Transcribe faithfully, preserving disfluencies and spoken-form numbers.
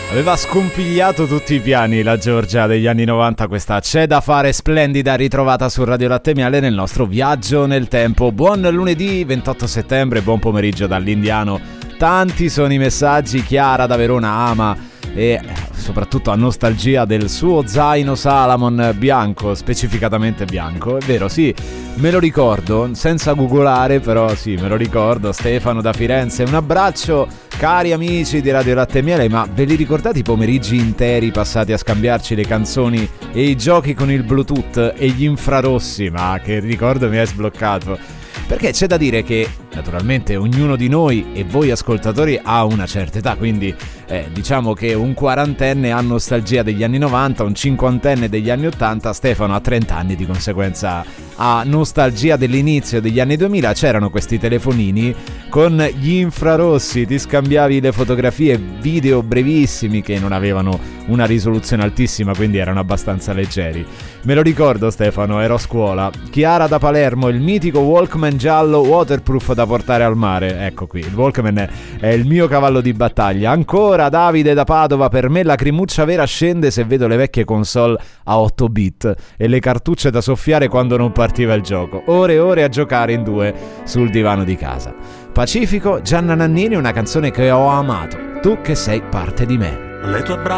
Aveva scompigliato tutti i piani la Giorgia degli anni novanta, questa C'è da fare splendida, ritrovata su Radio Latte Miele nel nostro viaggio nel tempo. Buon lunedì ventotto settembre, buon pomeriggio dall'Indiano. Tanti sono i messaggi. Chiara da Verona ama e soprattutto ha nostalgia del suo zaino Salomon bianco, specificatamente bianco. È vero, sì, me lo ricordo, senza googolare, però sì, me lo ricordo. Stefano da Firenze, un abbraccio. Cari amici di Radio Latte Miele, ma ve li ricordate i pomeriggi interi passati a scambiarci le canzoni e i giochi con il Bluetooth e gli infrarossi? Ma che ricordo mi hai sbloccato! Perché c'è da dire che naturalmente ognuno di noi e voi ascoltatori ha una certa età, quindi eh, diciamo che un quarantenne ha nostalgia degli anni novanta, un cinquantenne degli anni ottanta, Stefano ha trenta anni, di conseguenza ha nostalgia dell'inizio degli anni duemila. C'erano questi telefonini con gli infrarossi, ti scambiavi le fotografie, video brevissimi che non avevano una risoluzione altissima, quindi erano abbastanza leggeri. Me lo ricordo, Stefano, ero a scuola. Chiara da Palermo, il mitico Walkman giallo waterproof da portare al mare. Ecco qui, il Walkman è, è il mio cavallo di battaglia. Ancora Davide da Padova, per me la crimuccia vera scende se vedo le vecchie console a otto bit e le cartucce da soffiare quando non partiva il gioco. Ore e ore a giocare in due sul divano di casa. Pacifico, Gianna Nannini, una canzone che ho amato. Tu che sei parte di me. Le tue braccia